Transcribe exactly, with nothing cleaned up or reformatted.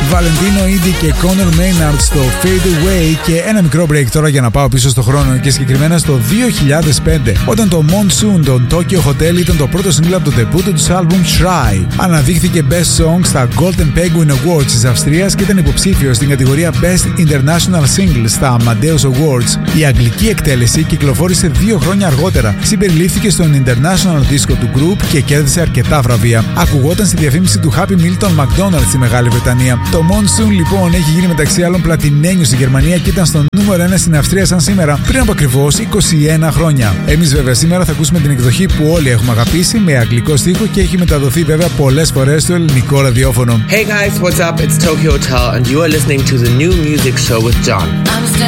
Valentino Indy και Conor Maynard στο Fade Away. Και ένα μικρό break τώρα για να πάω πίσω στο χρόνο και συγκεκριμένα στο δύο χιλιάδες πέντε, όταν το Monsoon των Tokyo Hotel ήταν το πρώτο single από το debut του album Try. Αναδείχθηκε Best Song στα Golden Penguin Awards της Αυστρίας και ήταν υποψήφιο στην κατηγορία Best International Single στα Amadeus Awards. Η αγγλική εκτέλεση κυκλοφόρησε δύο χρόνια αργότερα, συμπεριλήφθηκε στον International Disco του group και κέρδισε αρκετά βραβεία. Ακουγόταν στη διαφήμιση του Happy Meal των McDonald's στη Μεγάλη Βρετανία. Το Monsoon λοιπόν έχει γίνει μεταξύ άλλων πλατινένιο στη Γερμανία και ήταν στο νούμερο ένα στην Αυστρία σαν σήμερα, πριν από ακριβώς είκοσι ένα χρόνια. Εμείς βέβαια σήμερα θα ακούσουμε την εκδοχή που όλοι έχουμε αγαπήσει με αγγλικό στίχο και έχει μεταδοθεί βέβαια πολλές φορές στο ελληνικό ραδιόφωνο. Hey guys, what's up? It's Tokyo Hotel and you are listening to the new music show with John.